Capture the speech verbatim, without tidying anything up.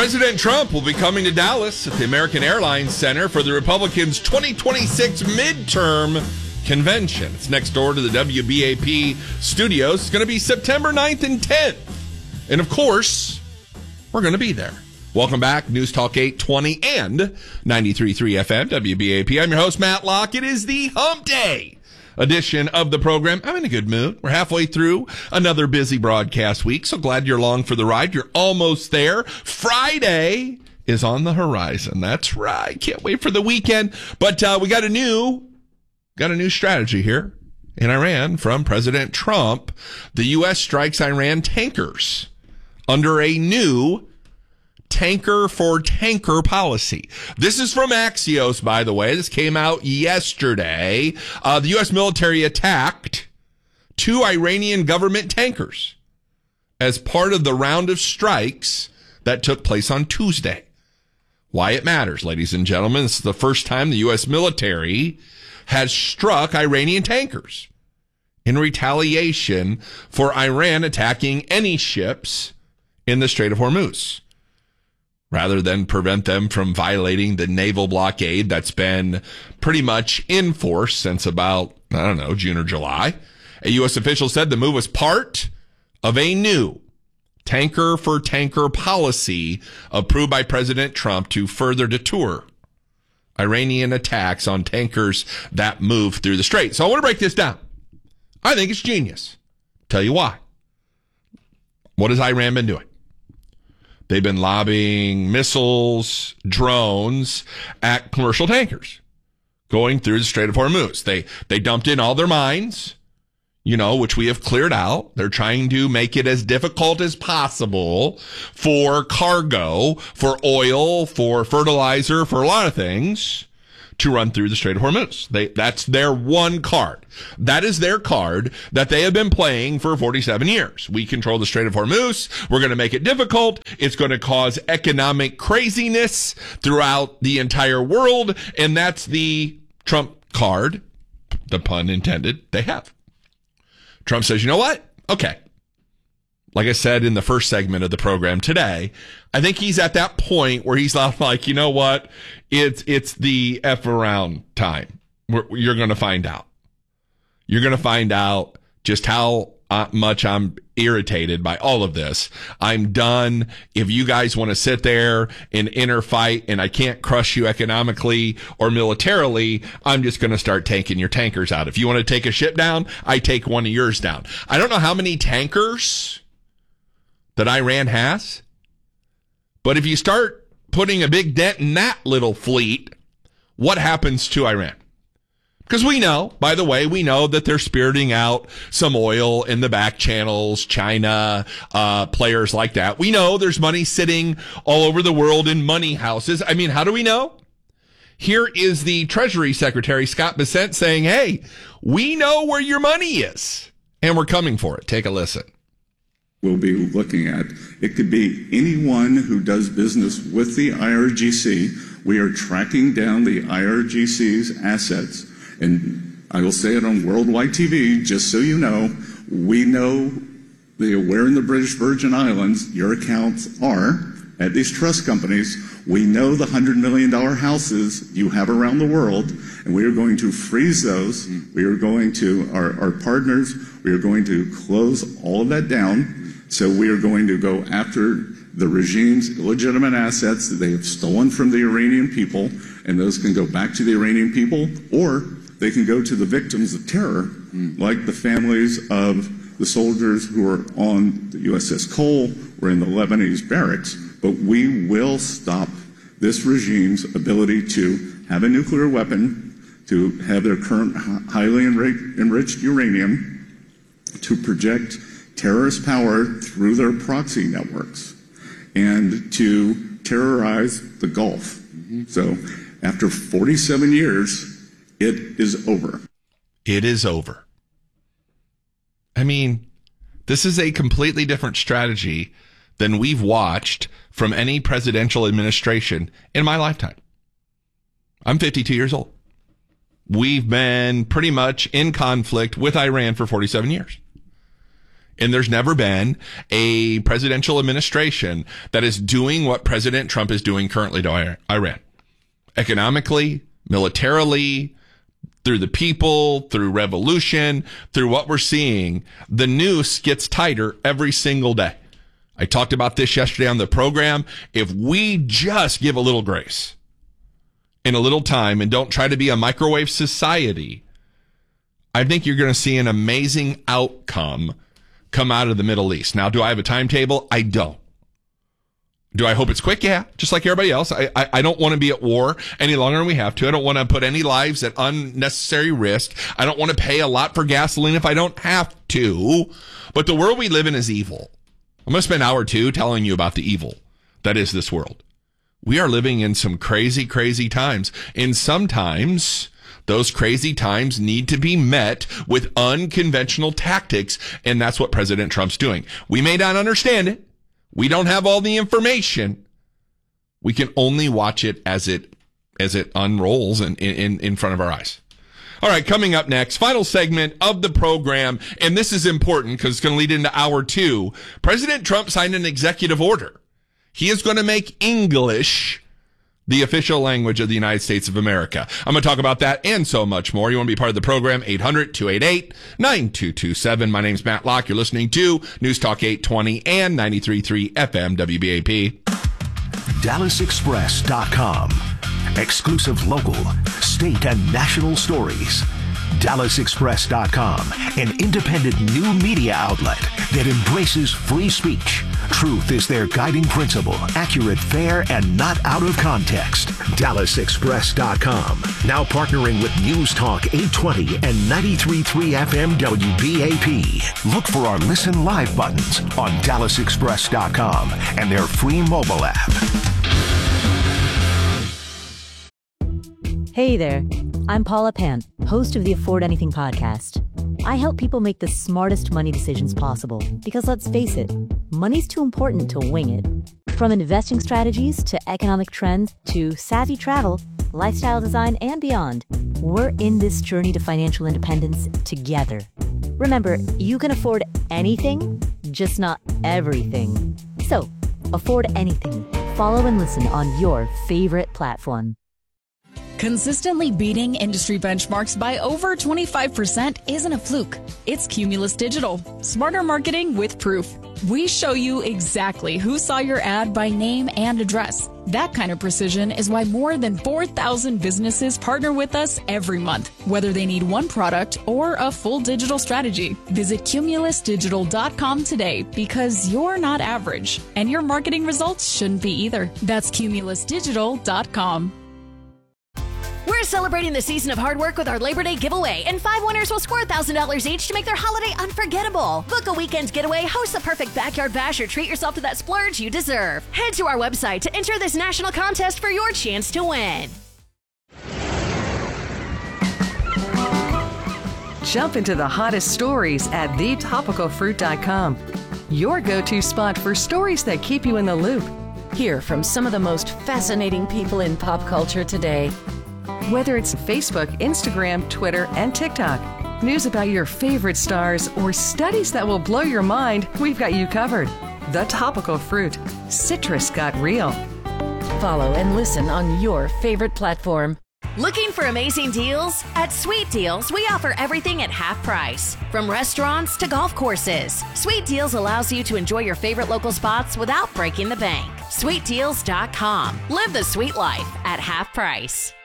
President Trump will be coming to Dallas at the American Airlines Center for the Republicans' twenty twenty-six midterm convention. It's next door to the W B A P studios. It's going to be September ninth and tenth. And of course, we're going to be there. Welcome back, News Talk eight twenty and ninety-three point three F M, W B A P. I'm your host, Matt Locke. It is the Hump Day edition of the program. I'm in a good mood. We're halfway through another busy broadcast week, so glad you're along for the ride. You're almost there. Friday is on the horizon. That's right. Can't wait for the weekend. But uh, we got a new, got a new strategy here in Iran from President Trump. The U S strikes Iran tankers under a new tanker for tanker policy. This is from Axios, by the way. This came out yesterday. Uh, the U S military attacked two Iranian government tankers as part of the round of strikes that took place on Tuesday. Why it matters, ladies and gentlemen. This is the first time the U S military has struck Iranian tankers in retaliation for Iran attacking any ships in the Strait of Hormuz, rather than prevent them from violating the naval blockade that's been pretty much in force since about, I don't know, June or July. A U S official said the move was part of a new tanker for tanker policy approved by President Trump to further deter Iranian attacks on tankers that move through the strait. So I want to break this down. I think it's genius. Tell you why. What has Iran been doing? They've been lobbing missiles, drones at commercial tankers going through the Strait of Hormuz. They they dumped in all their mines, you know, which we have cleared out. They're trying to make it as difficult as possible for cargo, for oil, for fertilizer, for a lot of things to run through the Strait of Hormuz. They, that's their one card. That is their card that they have been playing for forty-seven years. We control the Strait of Hormuz. We're going to make it difficult. It's going to cause economic craziness throughout the entire world. And that's the Trump card, the pun intended, they have. Trump says, you know what? Okay. Like I said in the first segment of the program today, I think he's at that point where he's not like, you know what? It's it's the F around time. We're, you're going to find out. You're going to find out just how uh, much I'm irritated by all of this. I'm done. If you guys want to sit there and inner fight and I can't crush you economically or militarily, I'm just going to start taking your tankers out. If you want to take a ship down, I take one of yours down. I don't know how many tankers that Iran has, but if you start putting a big dent in that little fleet, what happens to Iran? Because we know, by the way, we know that they're spiriting out some oil in the back channels, China, uh, players like that. We know there's money sitting all over the world in money houses. I mean, how do we know? Here is the Treasury Secretary, Scott Bessent, saying, hey, we know where your money is, and we're coming for it. Take a listen. We'll be looking at. It could be anyone who does business with the I R G C. We are tracking down the I R G C's assets. And I will say it on worldwide T V, just so you know, we know the, where in the British Virgin Islands your accounts are at these trust companies. We know the one hundred million dollars houses you have around the world, and we are going to freeze those. We are going to, our, our partners, we are going to close all of that down. So we are going to go after the regime's illegitimate assets that they have stolen from the Iranian people, and those can go back to the Iranian people, or they can go to the victims of terror, mm. like the families of the soldiers who are on the U S S Cole or in the Lebanese barracks. But we will stop this regime's ability to have a nuclear weapon, to have their current highly enriched uranium, to project terrorist power through their proxy networks, and to terrorize the Gulf. Mm-hmm. So after forty-seven years, it is over. It is over. I mean, this is a completely different strategy than we've watched from any presidential administration in my lifetime. I'm fifty-two years old. We've been pretty much in conflict with Iran for forty-seven years. And there's never been a presidential administration that is doing what President Trump is doing currently to Iran. Economically, militarily, through the people, through revolution, through what we're seeing, the noose gets tighter every single day. I talked about this yesterday on the program. If we just give a little grace in a little time and don't try to be a microwave society, I think you're going to see an amazing outcome come out of the Middle East. Now, do I have a timetable? I don't. Do I hope it's quick? Yeah, just like everybody else. I, I, I don't want to be at war any longer than we have to. I don't want to put any lives at unnecessary risk. I don't want to pay a lot for gasoline if I don't have to. But the world we live in is evil. I'm going to spend an hour or two telling you about the evil that is this world. We are living in some crazy, crazy times. And sometimes those crazy times need to be met with unconventional tactics. And that's what President Trump's doing. We may not understand it. We don't have all the information. We can only watch it as it as it unrolls in, in, in front of our eyes. All right, coming up next, final segment of the program, and this is important because it's going to lead into hour two. President Trump signed an executive order. He is going to make English the official language of the United States of America. I'm going to talk about that and so much more. You want to be part of the program? eight hundred, two eight eight, nine two two seven. My name's Matt Locke. You're listening to News Talk eight twenty and ninety-three point three F M W B A P. Dallas Express dot com. Exclusive local, state, and national stories. Dallas Express dot com, an independent new media outlet that embraces free speech. Truth is their guiding principle. Accurate, fair, and not out of context. Dallas Express dot com. Now partnering with News Talk eight twenty and ninety-three point three F M W B A P. Look for our Listen Live buttons on Dallas Express dot com and their free mobile app. Hey there, I'm Paula Pant, host of the Afford Anything podcast. I help people make the smartest money decisions possible because, let's face it, money's too important to wing it. From investing strategies to economic trends to savvy travel, lifestyle design, and beyond, we're in this journey to financial independence together. Remember, you can afford anything, just not everything. So, afford anything. Follow and listen on your favorite platform. Consistently beating industry benchmarks by over twenty-five percent isn't a fluke. It's Cumulus Digital. Smarter marketing with proof. We show you exactly who saw your ad by name and address. That kind of precision is why more than four thousand businesses partner with us every month, whether they need one product or a full digital strategy. Visit Cumulus Digital dot com today because you're not average, and your marketing results shouldn't be either. That's Cumulus Digital dot com. We're celebrating the season of hard work with our Labor Day giveaway, and five winners will score one thousand dollars each to make their holiday unforgettable. Book a weekend getaway, host the perfect backyard bash, or treat yourself to that splurge you deserve. Head to our website to enter this national contest for your chance to win. Jump into the hottest stories at the topical fruit dot com. Your go-to spot for stories that keep you in the loop. Hear from some of the most fascinating people in pop culture today. Whether it's Facebook, Instagram, Twitter, and TikTok, news about your favorite stars, or studies that will blow your mind, we've got you covered. The Topical Fruit. Citrus got real. Follow and listen on your favorite platform. Looking for amazing deals? At Sweet Deals, we offer everything at half price. From restaurants to golf courses, Sweet Deals allows you to enjoy your favorite local spots without breaking the bank. Sweet Deals dot com. Live the sweet life at half price.